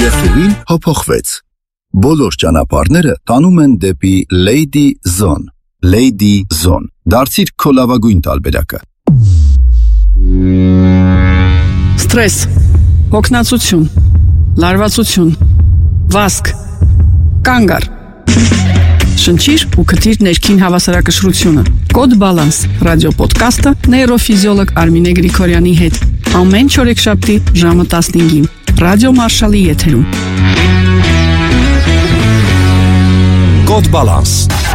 Եվ ուղին հոփոխվեց։ Բոլոր ճանապարհները տանում են դեպի Lady Zone։ Lady Zone։ Դարձիր քո լավագույն տարբերակը։ Ստրես, հոգնածություն, լարվածություն, վազք, կանգար։ Շնչիր ու քթիր ներքին հավասարակշռությունը։ Կոդ Բալանս ռադիո պոդքասթը նեյրոֆիզիոլոգ Արմինե Գրիգորյանի հետ։ Ամեն չորեքշաբթի ժամը 15-ին։ Ռադիո Մարշալի եթերում։ Կոդ Բալանս